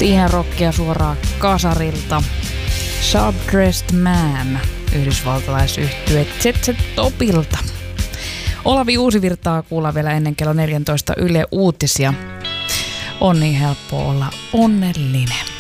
Siihen rockia suoraan kasarilta. Sharp Dressed Man, yhdysvaltalaisyhtye ZZ Topilta. Olavi Uusivirtaa kuullaan vielä ennen kello 14 Yle Uutisia. On niin helppo olla onnellinen.